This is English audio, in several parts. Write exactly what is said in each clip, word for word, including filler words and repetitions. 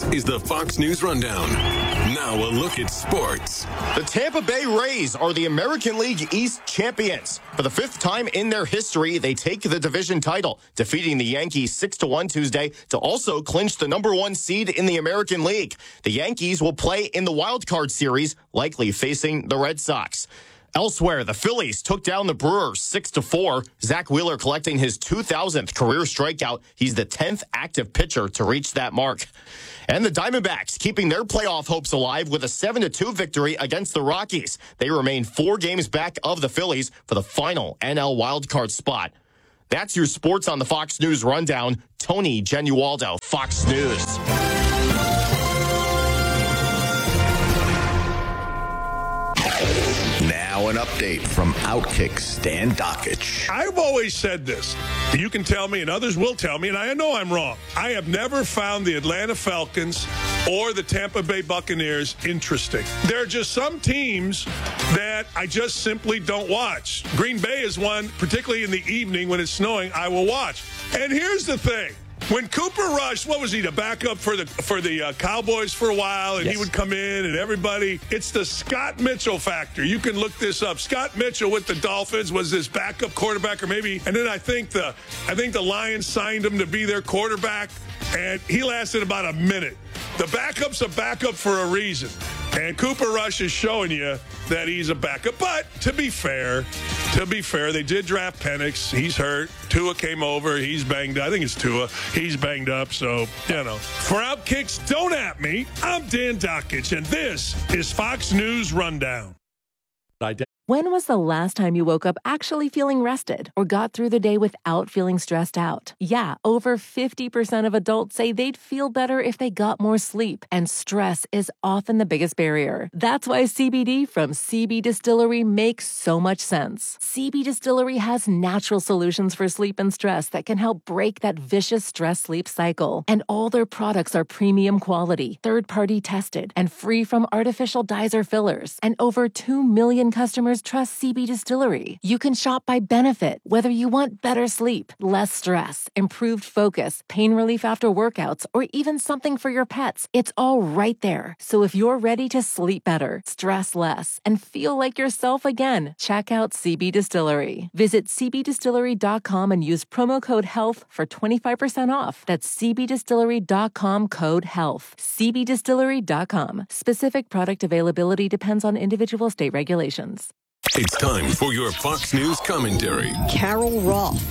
is the Fox News Rundown. Now a look at sports. The Tampa Bay Rays are the American League East champions. For the fifth time in their history, they take the division title, defeating the Yankees six to one Tuesday to also clinch the number one seed in the American League. The Yankees will play in the wild card series, likely facing the Red Sox. Elsewhere, the Phillies took down the Brewers six to four. Zach Wheeler collecting his two thousandth career strikeout. He's the tenth active pitcher to reach that mark. And the Diamondbacks keeping their playoff hopes alive with a seven to two victory against the Rockies. They remain four games back of the Phillies for the final N L wildcard spot. That's your sports on the Fox News Rundown. Tony Genualdo, Fox News. Now an update from Outkick Stan Dockich. I've always said this. You can tell me and others will tell me, and I know I'm wrong. I have never found the Atlanta Falcons or the Tampa Bay Buccaneers interesting. There are just some teams that I just simply don't watch. Green Bay is one, particularly in the evening when it's snowing, I will watch. And here's the thing. When Cooper Rush, what was he, the backup for the for the uh, Cowboys for a while, and yes. he would come in and everybody, it's the Scott Mitchell factor. You can look this up. Scott Mitchell with the Dolphins was this backup quarterback, or maybe, and then I think the I think the Lions signed him to be their quarterback, and he lasted about a minute. The backup's a backup for a reason, and Cooper Rush is showing you that he's a backup. But to be fair, to be fair, they did draft Penix. He's hurt. Tua came over. He's banged up. I think it's Tua. He's banged up. So, you know. For Outkick's Don't At Me, I'm Dan Dockich, and this is Fox News Rundown. When was the last time you woke up actually feeling rested or got through the day without feeling stressed out? Yeah, over fifty percent of adults say they'd feel better if they got more sleep, and stress is often the biggest barrier. That's why C B D from C B Distillery makes so much sense. C B Distillery has natural solutions for sleep and stress that can help break that vicious stress-sleep cycle. And all their products are premium quality, third-party tested, and free from artificial dyes or fillers. And over two million customers trust C B Distillery. You can shop by benefit, whether you want better sleep, less stress, improved focus, pain relief after workouts, or even something for your pets. It's all right there. So if you're ready to sleep better, stress less, and feel like yourself again, check out C B Distillery. Visit c b distillery dot com and use promo code HEALTH for twenty-five percent off. That's c b distillery dot com code HEALTH. c b distillery dot com. Specific product availability depends on individual state regulations. It's time for your Fox News commentary. Carol Roth.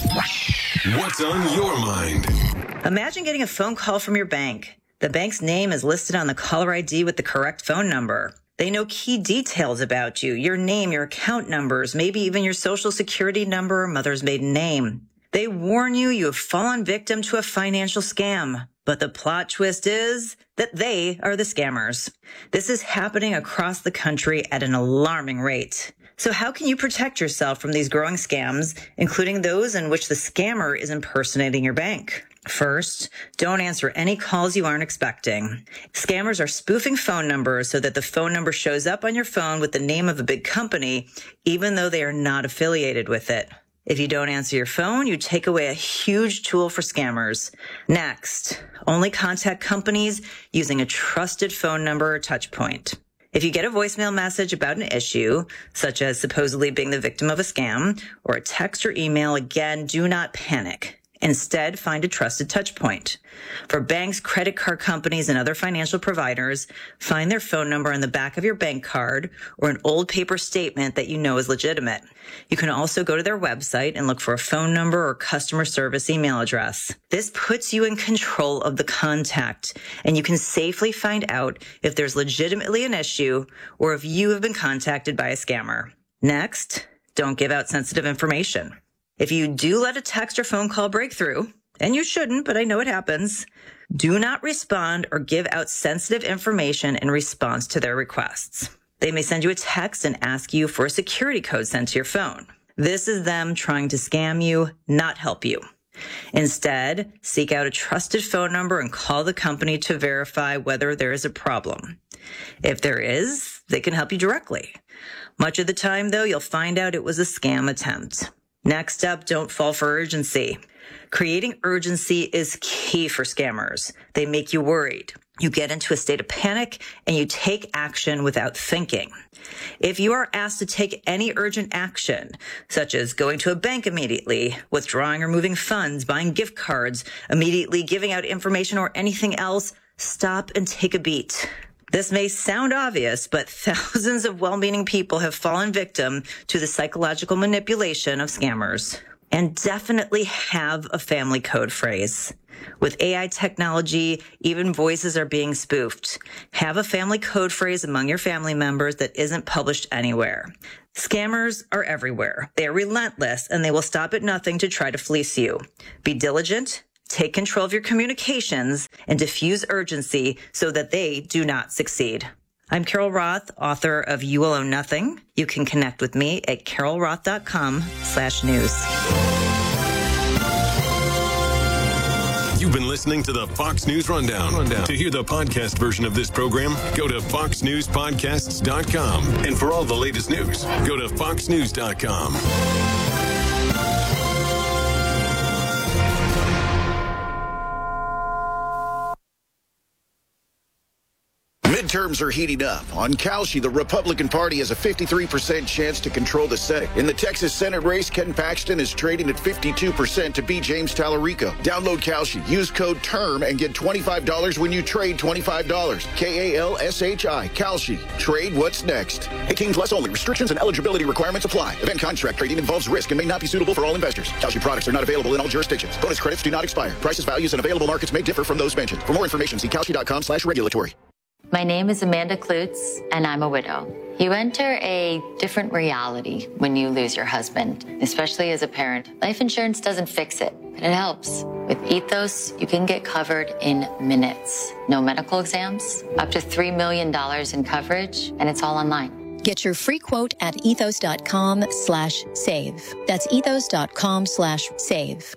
What's on your mind? Imagine getting a phone call from your bank. The bank's name is listed on the caller I D with the correct phone number. They know key details about you, your name, your account numbers, maybe even your social security number or mother's maiden name. They warn you you have fallen victim to a financial scam. But the plot twist is that they are the scammers. This is happening across the country at an alarming rate. So how can you protect yourself from these growing scams, including those in which the scammer is impersonating your bank? First, don't answer any calls you aren't expecting. Scammers are spoofing phone numbers so that the phone number shows up on your phone with the name of a big company, even though they are not affiliated with it. If you don't answer your phone, you take away a huge tool for scammers. Next, only contact companies using a trusted phone number or touch point. If you get a voicemail message about an issue, such as supposedly being the victim of a scam, or a text or email, again, do not panic. Instead, find a trusted touch point. For banks, credit card companies, and other financial providers, find their phone number on the back of your bank card or an old paper statement that you know is legitimate. You can also go to their website and look for a phone number or customer service email address. This puts you in control of the contact, and you can safely find out if there's legitimately an issue or if you have been contacted by a scammer. Next, don't give out sensitive information. If you do let a text or phone call break through, and you shouldn't, but I know it happens, do not respond or give out sensitive information in response to their requests. They may send you a text and ask you for a security code sent to your phone. This is them trying to scam you, not help you. Instead, seek out a trusted phone number and call the company to verify whether there is a problem. If there is, they can help you directly. Much of the time, though, you'll find out it was a scam attempt. Next up, don't fall for urgency. Creating urgency is key for scammers. They make you worried. You get into a state of panic and you take action without thinking. If you are asked to take any urgent action, such as going to a bank immediately, withdrawing or moving funds, buying gift cards, immediately giving out information or anything else, stop and take a beat. This may sound obvious, but thousands of well-meaning people have fallen victim to the psychological manipulation of scammers. And definitely have a family code phrase. With A I technology, even voices are being spoofed. Have a family code phrase among your family members that isn't published anywhere. Scammers are everywhere. They are relentless, and they will stop at nothing to try to fleece you. Be diligent, take control of your communications, and diffuse urgency so that they do not succeed. I'm Carol Roth, author of You Will Own Nothing. You can connect with me at carolroth.com slash news. You've been listening to the Fox News Rundown. Rundown. To hear the podcast version of this program, go to fox news podcasts dot com. And for all the latest news, go to fox news dot com. Midterms are heating up. On Kalshi, the Republican Party has a fifty-three percent chance to control the Senate. In the Texas Senate race, Ken Paxton is trading at fifty-two percent to beat James Tallarico. Download Kalshi, use code TERM, and get twenty-five dollars when you trade twenty-five dollars. K A L S H I, Kalshi. Trade what's next. eighteen plus only. Restrictions and eligibility requirements apply. Event contract trading involves risk and may not be suitable for all investors. Kalshi products are not available in all jurisdictions. Bonus credits do not expire. Prices, values, and available markets may differ from those mentioned. For more information, see kalshi.com slash regulatory. My name is Amanda Klutz, and I'm a widow. You enter a different reality when you lose your husband, especially as a parent. Life insurance doesn't fix it, but it helps. With Ethos, you can get covered in minutes. No medical exams, up to three million dollars in coverage, and it's all online. Get your free quote at ethos.com slash save. That's ethos.com slash save.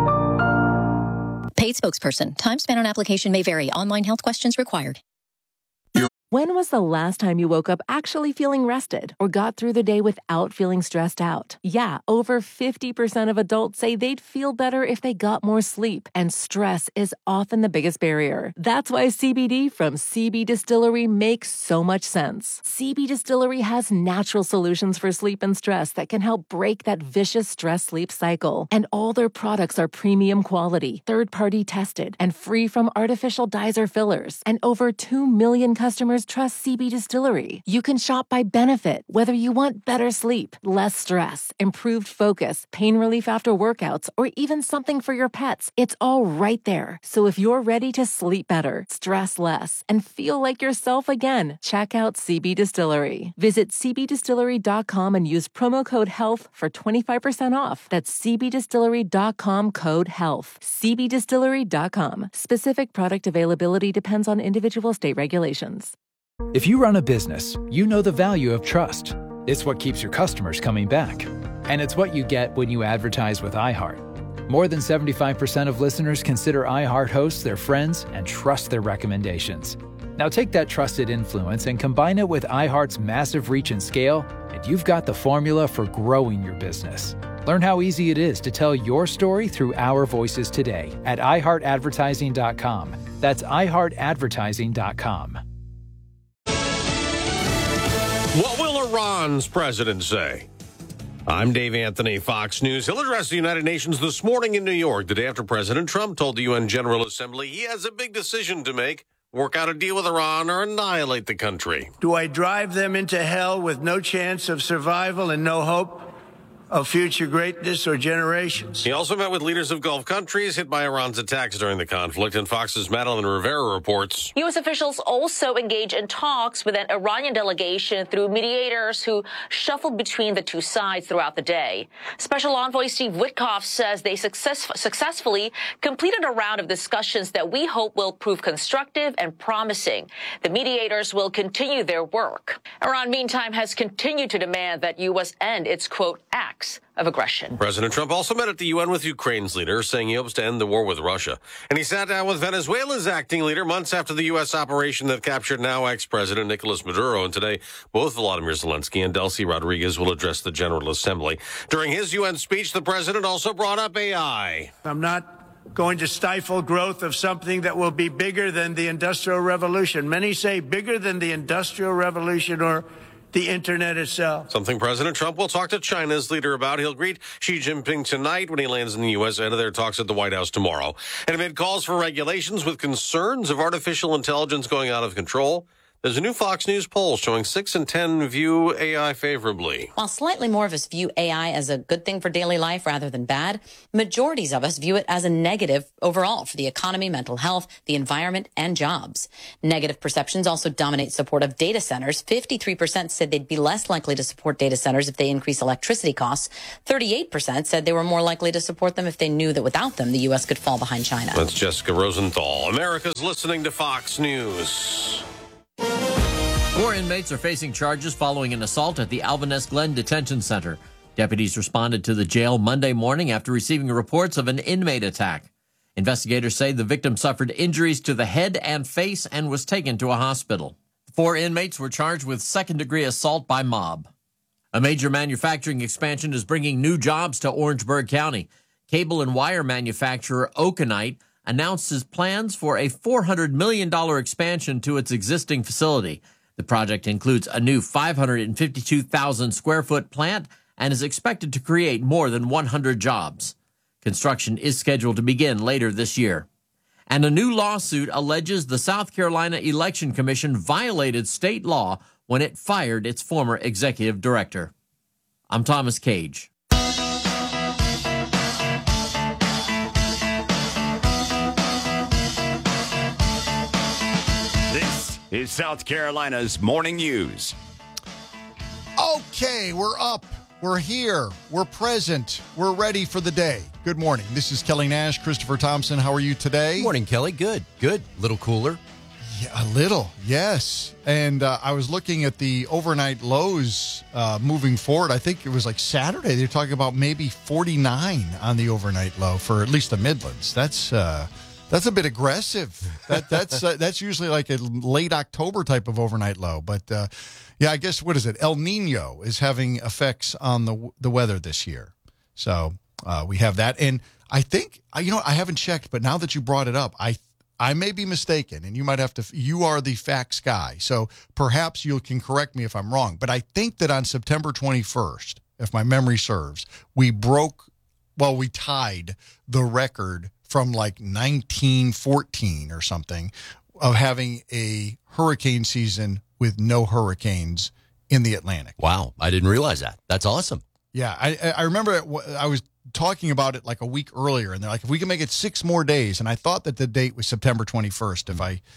Paid spokesperson. Time spent on application may vary. Online health questions required. When was the last time you woke up actually feeling rested or got through the day without feeling stressed out? Yeah, over fifty percent of adults say they'd feel better if they got more sleep, and stress is often the biggest barrier. That's why C B D from C B Distillery makes so much sense. C B Distillery has natural solutions for sleep and stress that can help break that vicious stress-sleep cycle. And all their products are premium quality, third-party tested, and free from artificial dyes or fillers. And over two million customers trust C B Distillery. You can shop by benefit, whether you want better sleep, less stress, improved focus, pain relief after workouts, or even something for your pets. It's all right there. So if you're ready to sleep better, stress less, and feel like yourself again, check out C B Distillery. Visit c b distillery dot com and use promo code HEALTH for twenty-five percent off. That's c b distillery dot com code HEALTH. c b distillery dot com. Specific product availability depends on individual state regulations. If you run a business, you know the value of trust. It's what keeps your customers coming back. And it's what you get when you advertise with iHeart. More than seventy-five percent of listeners consider iHeart hosts their friends and trust their recommendations. Now take that trusted influence and combine it with iHeart's massive reach and scale, and you've got the formula for growing your business. Learn how easy it is to tell your story through our voices today at i heart advertising dot com. That's i heart advertising dot com. What will Iran's president say? I'm Dave Anthony, Fox News. He'll address the United Nations this morning in New York, the day after President Trump told the U N General Assembly he has a big decision to make, work out a deal with Iran or annihilate the country. Do I drive them into hell with no chance of survival and no hope of future greatness or generations? He also met with leaders of Gulf countries hit by Iran's attacks during the conflict, and Fox's Madeline Rivera reports. U S officials also engaged in talks with an Iranian delegation through mediators who shuffled between the two sides throughout the day. Special Envoy Steve Witkoff says they success- successfully completed a round of discussions that we hope will prove constructive and promising. The mediators will continue their work. Iran, meantime, has continued to demand that U S end its, quote, acts of aggression. President Trump also met at the U N with Ukraine's leader, saying he hopes to end the war with Russia. And he sat down with Venezuela's acting leader months after the U S operation that captured now ex-President Nicolas Maduro. And today, both Volodymyr Zelensky and Delcy Rodriguez will address the General Assembly. During his U N speech, the president also brought up A I. I'm not going to stifle growth of something that will be bigger than the Industrial Revolution. Many say bigger than the Industrial Revolution or the Internet itself. Something President Trump will talk to China's leader about. He'll greet Xi Jinping tonight when he lands in the U S ahead of their talks at the White House tomorrow. And amid calls for regulations with concerns of artificial intelligence going out of control, there's a new Fox News poll showing six in ten view A I favorably. While slightly more of us view A I as a good thing for daily life rather than bad, majorities of us view it as a negative overall for the economy, mental health, the environment, and jobs. Negative perceptions also dominate support of data centers. fifty-three percent said they'd be less likely to support data centers if they increase electricity costs. thirty-eight percent said they were more likely to support them if they knew that without them, the U S could fall behind China. That's Jessica Rosenthal. America's listening to Fox News. Four inmates are facing charges following an assault at the Albanese Glen Detention Center. Deputies responded to the jail Monday morning after receiving reports of an inmate attack. Investigators say the victim suffered injuries to the head and face and was taken to a hospital. Four inmates were charged with second-degree assault by mob. A major manufacturing expansion is bringing new jobs to Orangeburg County. Cable and wire manufacturer Okanite announces plans for a four hundred million dollars expansion to its existing facility. The project includes a new five hundred fifty-two thousand square foot plant and is expected to create more than one hundred jobs. Construction is scheduled to begin later this year. And a new lawsuit alleges the South Carolina Election Commission violated state law when it fired its former executive director. I'm Thomas Cage. Is South Carolina's Morning News. Okay, we're up. We're here. We're present. We're ready for the day. Good morning. This is Kelly Nash, Christopher Thompson. How are you today? Good morning, Kelly. Good. Good. Little cooler. Yeah, a little. Yes. And uh, I was looking at the overnight lows uh, moving forward. I think it was like Saturday. They're talking about maybe forty-nine on the overnight low for at least the Midlands. That's uh, That's a bit aggressive. That that's uh, that's usually like a late October type of overnight low. But uh, yeah, I guess what is it? El Nino is having effects on the the weather this year. So uh, we have that, and I think you know I haven't checked, but now that you brought it up, I I may be mistaken, and you might have to. You are the facts guy, so perhaps you can correct me if I'm wrong. But I think that on September twenty-first, if my memory serves, we broke. Well, we tied the record from like nineteen fourteen or something of having a hurricane season with no hurricanes in the Atlantic. Wow. I didn't realize that. That's awesome. Yeah. I, I remember I was talking about it like a week earlier, and they're like, if we can make it six more days. And I thought that the date was September twenty-first. If I,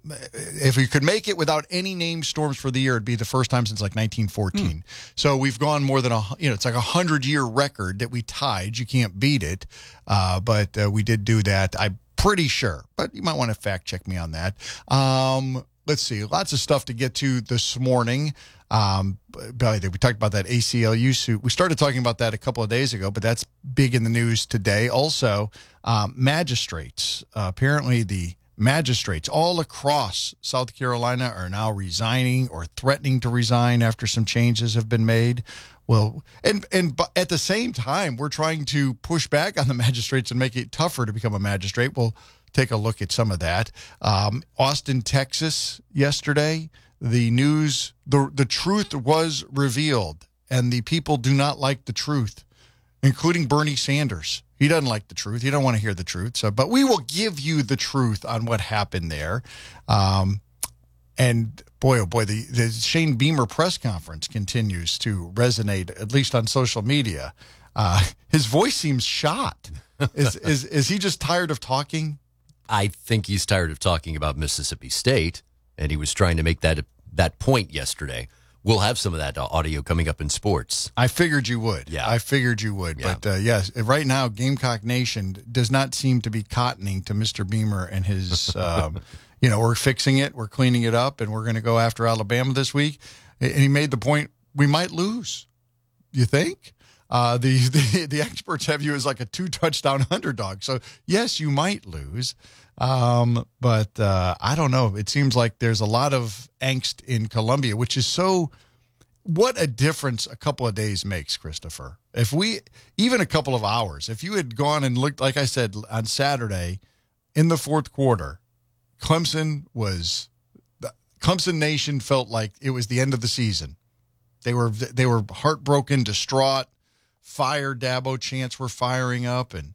if we could make it without any named storms for the year, it'd be the first time since like nineteen fourteen. Hmm. So we've gone more than a, you know, it's like a hundred year record that we tied. You can't beat it. Uh, but uh, we did do that. I'm pretty sure, but you might want to fact check me on that. Um, let's see. Lots of stuff to get to this morning. Um, we talked about that A C L U suit. We started talking about that a couple of days ago, but that's big in the news today. Also, um, magistrates, uh, apparently the magistrates all across South Carolina are now resigning or threatening to resign after some changes have been made. Well, and and at the same time, we're trying to push back on the magistrates and make it tougher to become a magistrate. We'll take a look at some of that. Um, Austin, Texas, yesterday, the news, the the truth was revealed, and the people do not like the truth, including Bernie Sanders. He doesn't like the truth. He don't want to hear the truth. So, but we will give you the truth on what happened there. Um, and boy, oh boy, the, the Shane Beamer press conference continues to resonate, at least on social media. Uh, his voice seems shot. Is, is, is he just tired of talking? I think he's tired of talking about Mississippi State, and he was trying to make that, that point yesterday. We'll have some of that audio coming up in sports. I figured you would. Yeah. I figured you would. Yeah. But, uh, yes, right now, Gamecock Nation does not seem to be cottoning to Mister Beamer and his, um, you know, we're fixing it, we're cleaning it up, and we're going to go after Alabama this week. And he made the point, we might lose. You think? Uh, the, the the experts have you as like a two-touchdown underdog. So, yes, you might lose. Um, but uh, I don't know. It seems like there's a lot of angst in Columbia, which is so what a difference a couple of days makes, Christopher. If we, even a couple of hours, if you had gone and looked, like I said, on Saturday in the fourth quarter, Clemson was, Clemson Nation felt like it was the end of the season. They were, they were heartbroken, distraught, fire Dabo chants were firing up, and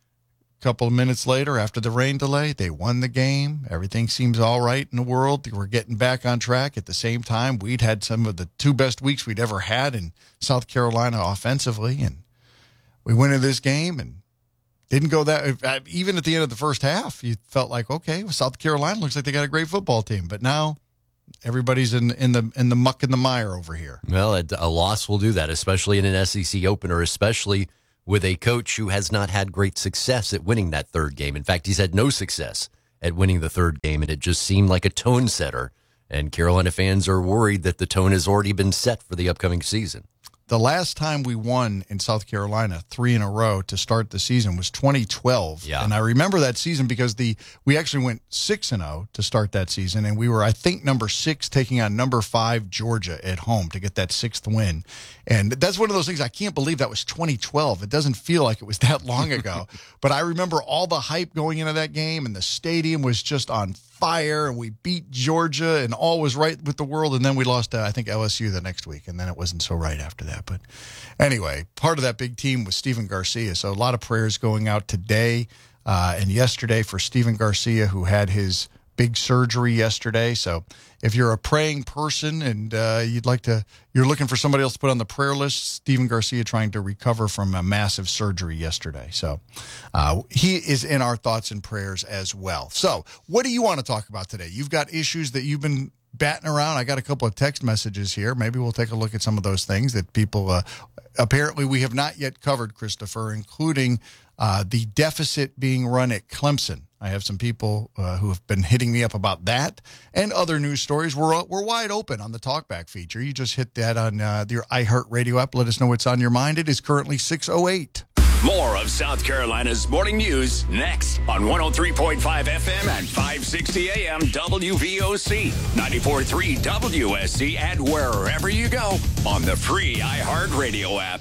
a couple of minutes later, after the rain delay, they won the game. Everything seems all right in the world. We're getting back on track. At the same time, we'd had some of the two best weeks we'd ever had in South Carolina offensively, and we went into this game and didn't go that. Even at the end of the first half, you felt like, okay, well, South Carolina looks like they got a great football team, but now everybody's in in the in the muck and the mire over here. Well, a, a loss will do that, especially in an S E C opener, especially with a coach who has not had great success at winning that third game. In fact, he's had no success at winning the third game, and it just seemed like a tone setter. And Carolina fans are worried that the tone has already been set for the upcoming season. The last time we won in South Carolina three in a row to start the season was twenty twelve. Yeah. And I remember that season because the we actually went six and oh to start that season, and we were, I think, number six taking on number five Georgia at home to get that sixth win. And that's one of those things, I can't believe that was twenty twelve. It doesn't feel like it was that long ago. But I remember all the hype going into that game, and the stadium was just on fire, and we beat Georgia, and all was right with the world. And then we lost, uh, I think, L S U the next week, and then it wasn't so right after that. But anyway, part of that big team was Stephen Garcia. So a lot of prayers going out today uh, and yesterday for Stephen Garcia, who had his big surgery yesterday. So if you're a praying person and uh, you'd like to, you're looking for somebody else to put on the prayer list, Stephen Garcia trying to recover from a massive surgery yesterday. So uh, he is in our thoughts and prayers as well. So what do you want to talk about today? You've got issues that you've been batting around. I got a couple of text messages here. Maybe we'll take a look at some of those things that people uh, apparently we have not yet covered, Christopher, including uh, the deficit being run at Clemson. I have some people uh, who have been hitting me up about that and other news stories. We're we're wide open on the Talkback feature. You just hit that on uh, your iHeartRadio app. Let us know what's on your mind. It is currently six oh eight. More of South Carolina's morning news next on one oh three point five F M and five sixty A M W V O C, ninety-four point three W S C, and wherever you go on the free iHeartRadio app.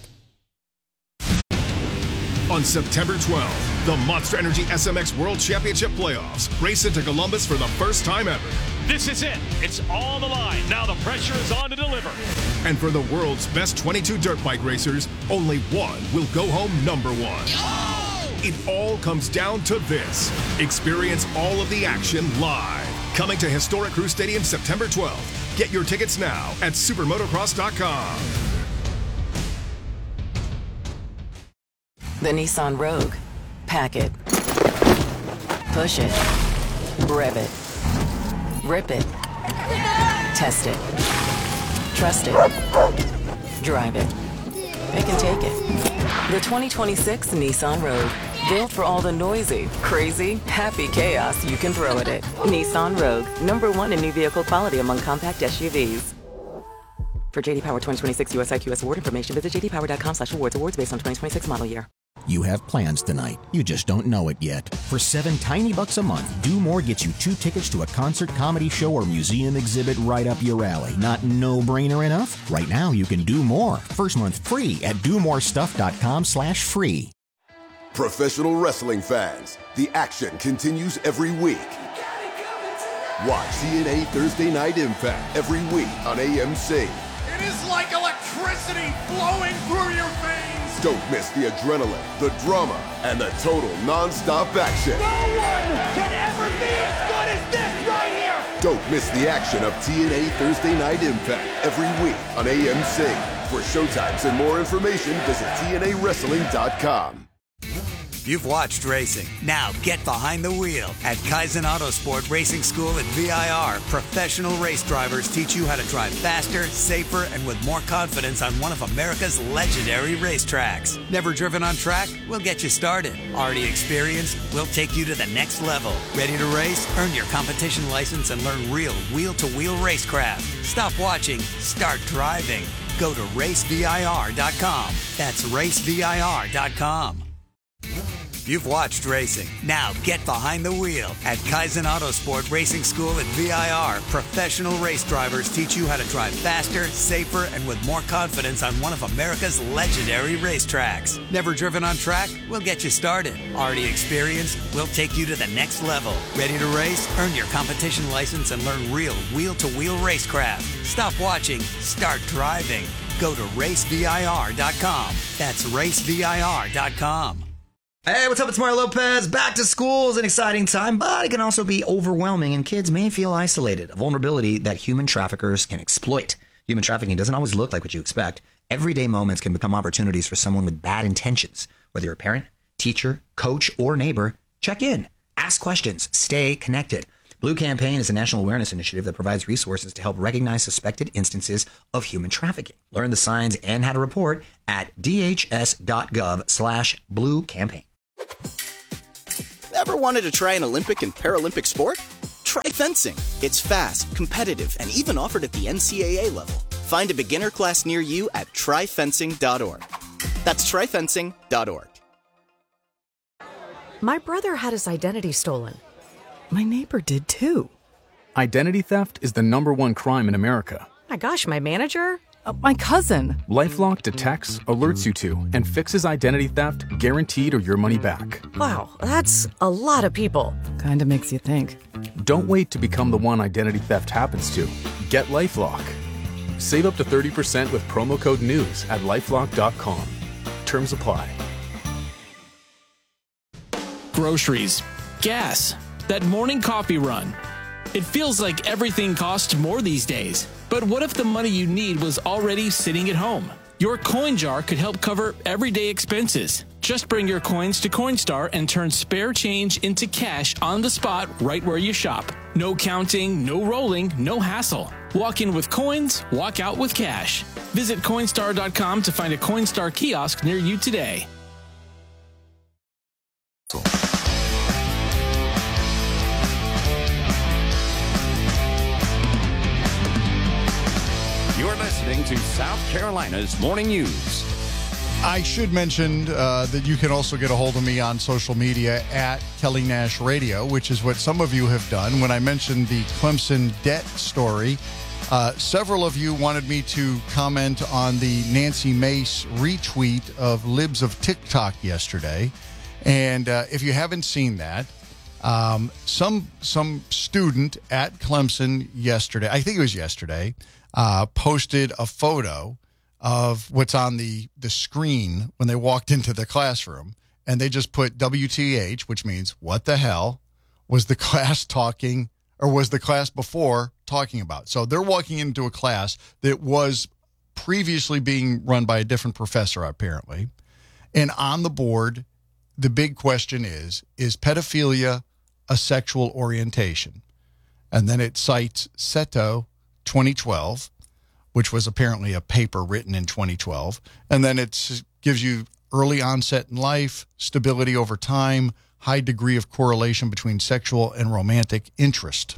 On September twelfth, the Monster Energy S M X World Championship Playoffs race into Columbus for the first time ever. This is it. It's on the line. Now the pressure is on to deliver. And for the world's best twenty-two dirt bike racers, only one will go home number one. Oh! It all comes down to this. Experience all of the action live. Coming to Historic Crew Stadium September twelfth. Get your tickets now at supermotocross dot com. The Nissan Rogue. Pack it. Push it. Rev it. Rip it. Test it. Trust it. Drive it. It can take it. The twenty twenty-six Nissan Rogue. Built for all the noisy, crazy, happy chaos you can throw at it. Nissan Rogue. Number one in new vehicle quality among compact S U Vs. For J D Power twenty twenty-six U S I Q S award information, visit j d power dot com slash awards. Awards based on twenty twenty-six model year. You have plans tonight. You just don't know it yet. For seven tiny bucks a month, Do More gets you two tickets to a concert, comedy show, or museum exhibit right up your alley. Not no-brainer enough? Right now, you can do more. First month free at do more stuff dot com slash free. Professional wrestling fans, the action continues every week. Watch T N A Thursday Night Impact every week on A M C. It is like electricity flowing through your veins. Don't miss the adrenaline, the drama, and the total non-stop action. No one can ever be as good as this right here. Don't miss the action of T N A Thursday Night Impact every week on A M C. For showtimes and more information, visit T N A wrestling dot com. You've watched racing. Now get behind the wheel. At Kaizen Autosport Racing School at V I R, professional race drivers teach you how to drive faster, safer, and with more confidence on one of America's legendary racetracks. Never driven on track? We'll get you started. Already experienced? We'll take you to the next level. Ready to race? Earn your competition license and learn real wheel-to-wheel racecraft. Stop watching. Start driving. Go to race V I R dot com. That's race V I R dot com. You've watched racing. Now get behind the wheel. At Kaizen Autosport Racing School at V I R, professional race drivers teach you how to drive faster, safer, and with more confidence on one of America's legendary racetracks. Never driven on track? We'll get you started. Already experienced? We'll take you to the next level. Ready to race? Earn your competition license and learn real wheel-to-wheel racecraft. Stop watching. Start driving. Go to race V I R dot com. That's race V I R dot com. Hey, what's up? It's Mario Lopez. Back to school is an exciting time, but it can also be overwhelming, and kids may feel isolated, a vulnerability that human traffickers can exploit. Human trafficking doesn't always look like what you expect. Everyday moments can become opportunities for someone with bad intentions. Whether you're a parent, teacher, coach, or neighbor, check in, ask questions, stay connected. Blue Campaign is a national awareness initiative that provides resources to help recognize suspected instances of human trafficking. Learn the signs and how to report at dhs.gov slash blue campaign. Ever wanted to try an Olympic and Paralympic sport? Try fencing. It's fast, competitive, and even offered at the N C double A level. Find a beginner class near you at try fencing dot org. That's try fencing dot org. My brother had his identity stolen. My neighbor did too. Identity theft is the number one crime in America. My gosh, my manager? Uh, my cousin. LifeLock detects, alerts you to, and fixes identity theft guaranteed or your money back. Wow, that's a lot of people. Kinda makes you think. Don't wait to become the one identity theft happens to. Get LifeLock. Save up to thirty percent with promo code NEWS at lifelock dot com. Terms apply. Groceries, gas, that morning coffee run. It feels like everything costs more these days. But what if the money you need was already sitting at home? Your coin jar could help cover everyday expenses. Just bring your coins to Coinstar and turn spare change into cash on the spot right where you shop. No counting, no rolling, no hassle. Walk in with coins, walk out with cash. Visit Coinstar dot com to find a Coinstar kiosk near you today. You're listening to South Carolina's Morning News. I should mention uh, that you can also get a hold of me on social media at Kelly Nash Radio, which is what some of you have done. When I mentioned the Clemson debt story, uh, several of you wanted me to comment on the Nancy Mace retweet of Libs of TikTok yesterday. And uh, if you haven't seen that, um, some some student at Clemson yesterday, I think it was yesterday, uh, posted a photo of what's on the, the screen when they walked into the classroom, and they just put W T H, which means what the hell was the class talking, or was the class before talking about? So they're walking into a class that was previously being run by a different professor, apparently. And on the board, the big question is, is pedophilia a sexual orientation? And then it cites Seto twenty twelve, which was apparently a paper written in twenty twelve. And then it gives you early onset in life, stability over time, high degree of correlation between sexual and romantic interest.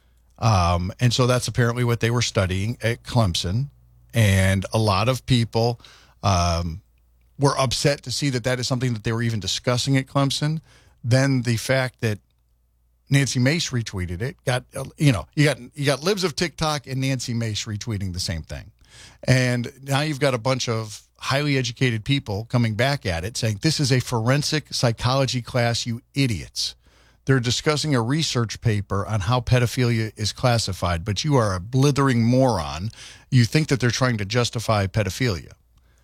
Um, and so that's apparently what they were studying at Clemson. And a lot of people um, were upset to see that that is something that they were even discussing at Clemson. Then the fact that Nancy Mace retweeted it, got, you know, you got you got Libs of TikTok and Nancy Mace retweeting the same thing. And now you've got a bunch of highly educated people coming back at it saying, this is a forensic psychology class, you idiots. They're discussing a research paper on how pedophilia is classified, but you are a blithering moron. You think that they're trying to justify pedophilia.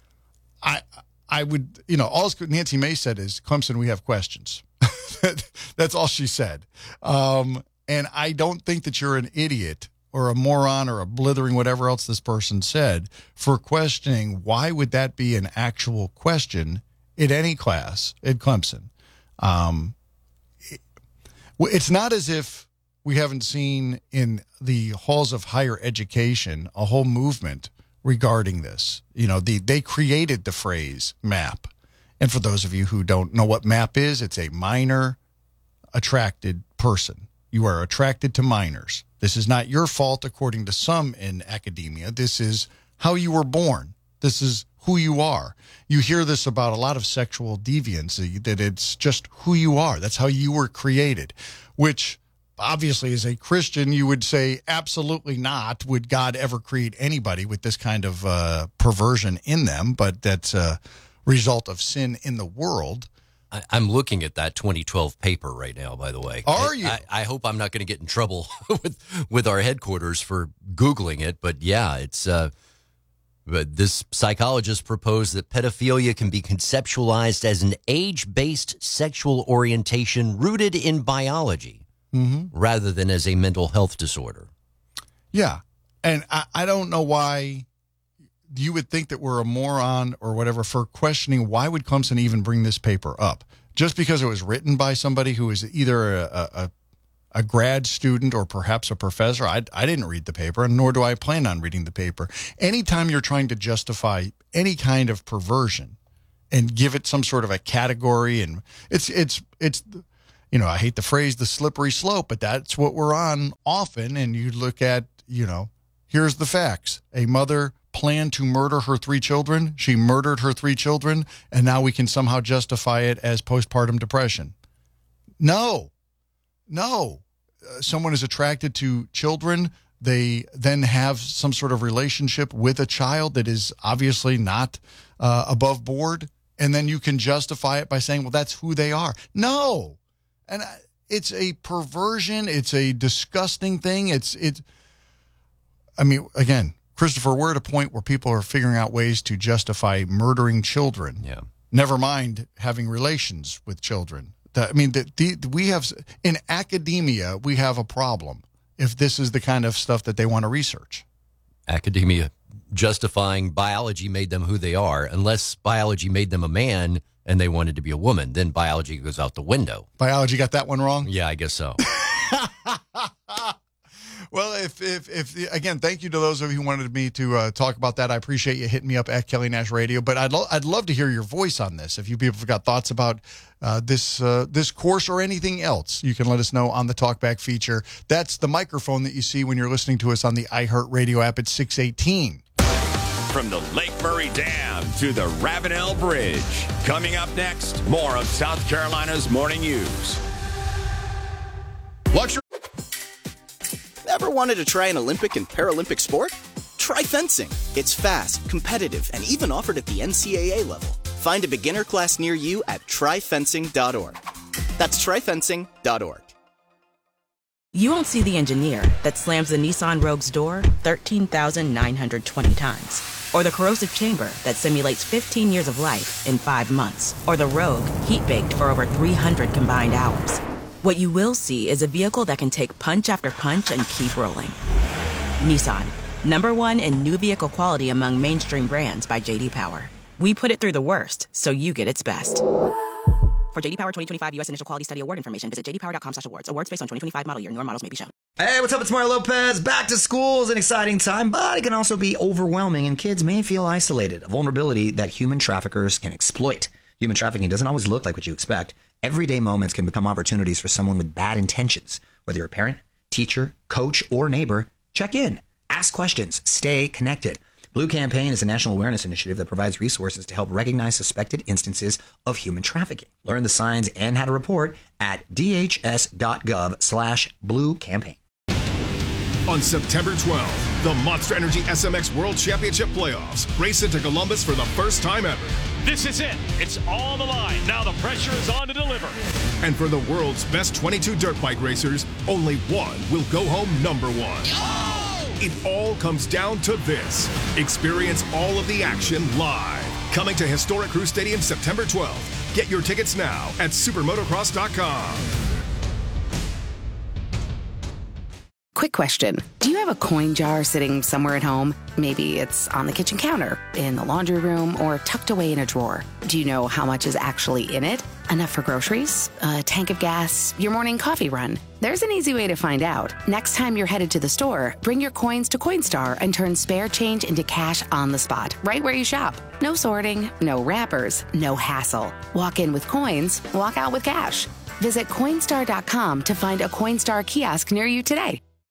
I I would, you know, all Nancy Mace said is, Clemson, we have questions. That's all she said. Um, and I don't think that you're an idiot or a moron or a blithering whatever else this person said for questioning why would that be an actual question in any class at Clemson. Um, it, it's not as if we haven't seen in the halls of higher education a whole movement regarding this. You know, the they created the phrase MAP. And for those of you who don't know what MAP is, it's a minor attracted person. You are attracted to minors. This is not your fault, according to some in academia. This is how you were born. This is who you are. You hear this about a lot of sexual deviancy, that it's just who you are. That's how you were created, which obviously as a Christian, you would say absolutely not. Would God ever create anybody with this kind of uh, perversion in them? But that's a result of sin in the world. I, I'm looking at that twenty twelve paper right now, by the way. Are I, you? I, I hope I'm not going to get in trouble with with our headquarters for Googling it. But yeah, it's uh, but this psychologist proposed that pedophilia can be conceptualized as an age-based sexual orientation rooted in biology, mm-hmm. rather than as a mental health disorder. Yeah, and I, I don't know why you would think that we're a moron or whatever for questioning why would Clemson even bring this paper up? Just because it was written by somebody who is either a, a, a grad student or perhaps a professor. I, I didn't read the paper, and nor do I plan on reading the paper. Anytime you're trying to justify any kind of perversion and give it some sort of a category, and it's it's it's you know, I hate the phrase the slippery slope, but that's what we're on often. And you look at, you know, here's the facts. A mother planned to murder her three children. She murdered her three children, and now we can somehow justify it as postpartum depression. No, no. Uh, someone is attracted to children. They then have some sort of relationship with a child that is obviously not uh, above board, and then you can justify it by saying, well, that's who they are. No. And it's a perversion. It's a disgusting thing. It's, it's, I mean, again, Christopher, we're at a point where people are figuring out ways to justify murdering children. Yeah. Never mind having relations with children. I mean, the, the, we have, in academia, we have a problem if this is the kind of stuff that they want to research. Academia justifying biology made them who they are, unless biology made them a man and they wanted to be a woman, then biology goes out the window. Biology got that one wrong? Yeah, I guess so. Well, if, if, if, again, thank you to those of you who wanted me to uh, talk about that. I appreciate you hitting me up at Kelly Nash Radio, but I'd, lo- I'd love to hear your voice on this. If you people have got thoughts about uh, this, uh, this course or anything else, you can let us know on the Talkback feature. That's the microphone that you see when you're listening to us on the iHeartRadio app at six eighteen. From the Lake Murray Dam to the Ravenel Bridge. Coming up next, more of South Carolina's Morning News. Luxury. Ever wanted to try an Olympic and Paralympic sport? Try fencing. It's fast, competitive, and even offered at the N C double A level. Find a beginner class near you at try fencing dot org. That's try fencing dot org. You won't see the engineer that slams the Nissan Rogue's door thirteen thousand nine hundred twenty times. Or the corrosive chamber that simulates fifteen years of life in five months. Or the Rogue heat-baked for over three hundred combined hours. What you will see is a vehicle that can take punch after punch and keep rolling. Nissan, number one in new vehicle quality among mainstream brands by J D Power. We put it through the worst, so you get its best. For J D Power twenty twenty-five U S Initial Quality Study Award information, visit j d power dot com slash awards. Awards based on twenty twenty-five model year. Newer models may be shown. Hey, what's up? It's Mario Lopez. Back to school is an exciting time, but it can also be overwhelming, and kids may feel isolated, a vulnerability that human traffickers can exploit. Human trafficking doesn't always look like what you expect. Everyday moments can become opportunities for someone with bad intentions. Whether you're a parent, teacher, coach, or neighbor, check in, ask questions, stay connected. Blue Campaign is a national awareness initiative that provides resources to help recognize suspected instances of human trafficking. Learn the signs and how to report at d h s dot gov slash blue campaign. On September twelfth, the Monster Energy S M X World Championship Playoffs race into Columbus for the first time ever. This is it. It's all on the line. Now the pressure is on to deliver. And for the world's best twenty-two dirt bike racers, only one will go home number one. It all comes down to this. Experience all of the action live. Coming to historic Crew Stadium September twelfth. Get your tickets now at supermotocross dot com. Quick question. Do you have a coin jar sitting somewhere at home? Maybe it's on the kitchen counter, in the laundry room, or tucked away in a drawer. Do you know how much is actually in it? Enough for groceries? A tank of gas? Your morning coffee run? There's an easy way to find out. Next time you're headed to the store, bring your coins to Coinstar and turn spare change into cash on the spot, right where you shop. No sorting, no wrappers, no hassle. Walk in with coins, walk out with cash. Visit Coinstar dot com to find a Coinstar kiosk near you today.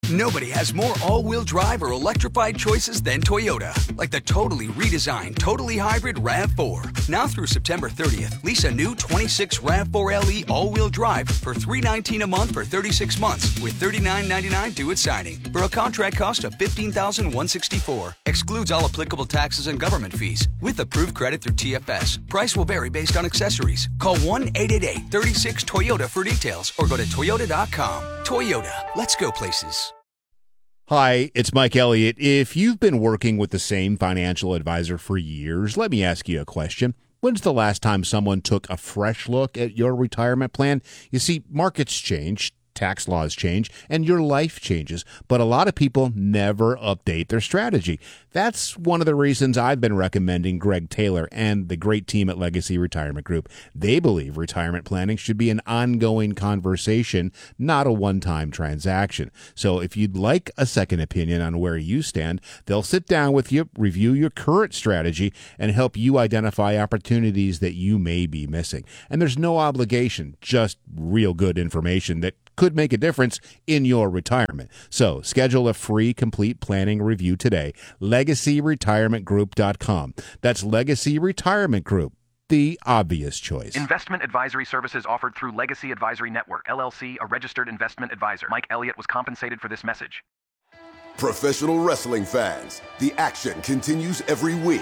Nobody has more all-wheel drive or electrified choices than Toyota. Like the totally redesigned, totally hybrid RAV four. Now through September thirtieth, lease a new twenty-six RAV four L E all-wheel drive for three hundred nineteen dollars a month for thirty-six months with thirty-nine ninety-nine due at signing for a contract cost of fifteen thousand one hundred sixty-four dollars. Excludes all applicable taxes and government fees with approved credit through T F S. Price will vary based on accessories. Call one eight eight eight, three six, Toyota for details or go to toyota dot com. Toyota, let's go places. Hi, it's Mike Elliott. If you've been working with the same financial advisor for years, let me ask you a question. When's the last time someone took a fresh look at your retirement plan? You see, markets change, tax laws change, and your life changes, but a lot of people never update their strategy. That's one of the reasons I've been recommending Greg Taylor and the great team at Legacy Retirement Group. They believe retirement planning should be an ongoing conversation, not a one-time transaction. So if you'd like a second opinion on where you stand, they'll sit down with you, review your current strategy, and help you identify opportunities that you may be missing. And there's no obligation, just real good information that could make a difference in your retirement. So schedule a free complete planning review today. legacy retirement group dot com. That's Legacy Retirement Group, the obvious choice. Investment advisory services offered through Legacy Advisory Network, L L C, a registered investment advisor. Mike Elliott was compensated for this message. Professional wrestling fans, the action continues every week.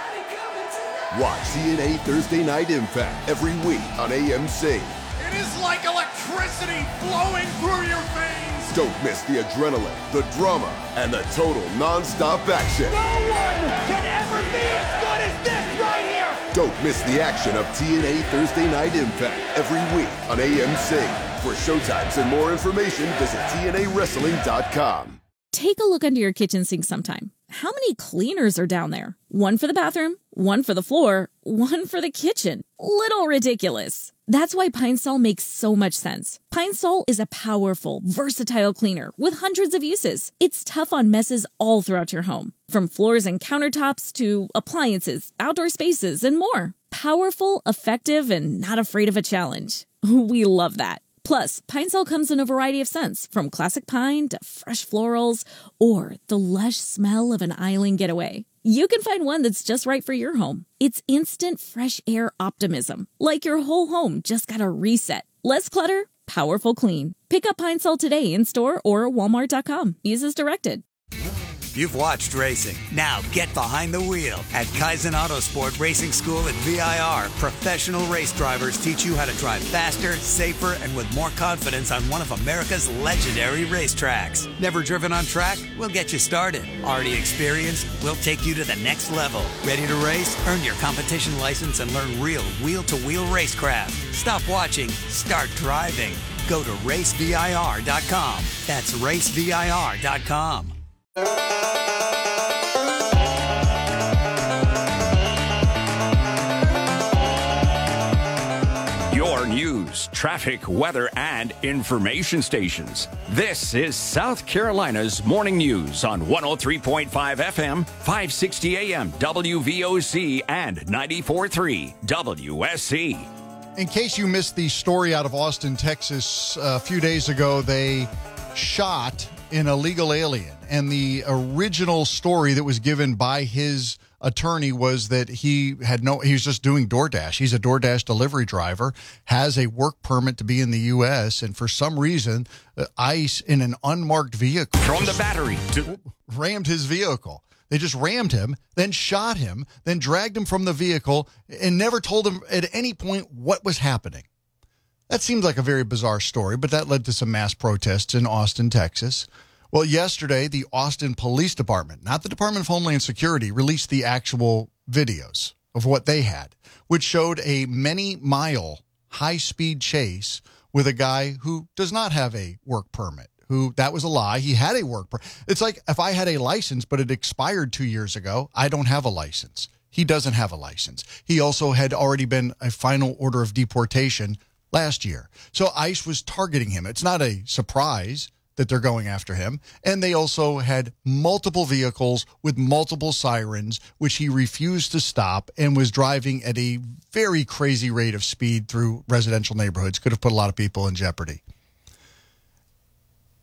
Watch T N A Thursday Night Impact every week on A M C. It is like electricity flowing through your veins. Don't miss the adrenaline, the drama, and the total non-stop action. No one can ever be as good as this right here. Don't miss the action of T N A Thursday Night Impact every week on A M C. For showtimes and more information, visit T N A wrestling dot com. Take a look under your kitchen sink sometime. How many cleaners are down there? One for the bathroom, one for the floor, one for the kitchen. Little ridiculous. That's why Pine Sol makes so much sense. Pine Sol is a powerful, versatile cleaner with hundreds of uses. It's tough on messes all throughout your home, from floors and countertops to appliances, outdoor spaces, and more. Powerful, effective, and not afraid of a challenge. We love that. Plus, Pine Sol comes in a variety of scents, from classic pine to fresh florals or the lush smell of an island getaway. You can find one that's just right for your home. It's instant fresh air optimism, like your whole home just got a reset. Less clutter, powerful clean. Pick up Pine Sol today in store or walmart dot com. Use as directed. You've watched racing. Now get behind the wheel. At Kaizen Autosport Racing School at V I R, professional race drivers teach you how to drive faster, safer, and with more confidence on one of America's legendary racetracks. Never driven on track? We'll get you started. Already experienced? We'll take you to the next level. Ready to race? Earn your competition license and learn real wheel-to-wheel racecraft. Stop watching. Start driving. Go to race V I R dot com. That's race V I R dot com. Your news, traffic, weather, and information stations. This is South Carolina's Morning News on one oh three point five F M, five sixty A M, W V O C, and ninety-four point three W S C. In case you missed the story out of Austin, Texas, a few days ago, they shot an illegal alien. And the original story that was given by his attorney was that he had no, he was just doing DoorDash. He's a DoorDash delivery driver, has a work permit to be in the U S, and for some reason, uh, ICE in an unmarked vehicle from the battery to rammed his vehicle. They just rammed him, then shot him, then dragged him from the vehicle, and never told him at any point what was happening. That seems like a very bizarre story, but that led to some mass protests in Austin, Texas. Well, yesterday, the Austin Police Department, not the Department of Homeland Security, released the actual videos of what they had, which showed a many-mile high-speed chase with a guy who does not have a work permit, who, that was a lie. He had a work permit. It's like if I had a license, but it expired two years ago, I don't have a license. He doesn't have a license. He also had already been a final order of deportation last year. So ICE was targeting him. It's not a surprise that they're going after him. And they also had multiple vehicles with multiple sirens, which he refused to stop and was driving at a very crazy rate of speed through residential neighborhoods. Could have put a lot of people in jeopardy. That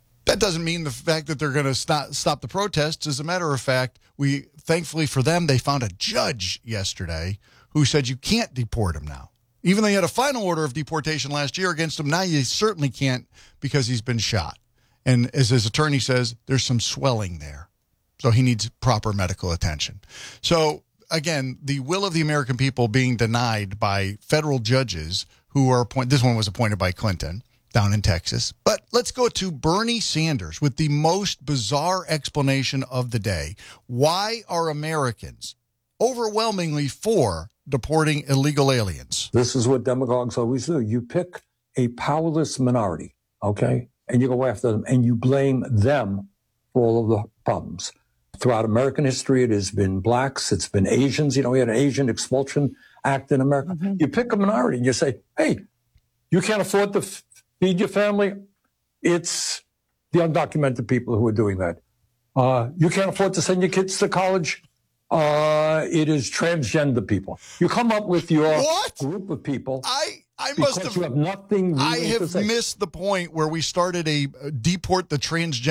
doesn't mean the fact that they're going to stop, stop the protests. As a matter of fact, we thankfully for them, they found a judge yesterday who said you can't deport him now. Even though you had a final order of deportation last year against him, now you certainly can't because he's been shot. And as his attorney says, there's some swelling there. So he needs proper medical attention. So, again, the will of the American people being denied by federal judges who are appointed. This one was appointed by Clinton down in Texas. But let's go to Bernie Sanders with the most bizarre explanation of the day. Why are Americans overwhelmingly for deporting illegal aliens? This is what demagogues always do. You pick a powerless minority, okay, and you go after them, and you blame them for all of the problems. Throughout American history, it has been blacks, it's been Asians. You know, we had an Asian Expulsion Act in America. Mm-hmm. You pick a minority and you say, hey, you can't afford to f- feed your family. It's the undocumented people who are doing that. Uh, you can't afford to send your kids to college. Uh, it is transgender people. You come up with your what? group of people. I, I must have, you have nothing. I have missed the point where we started a uh, deport the transgender.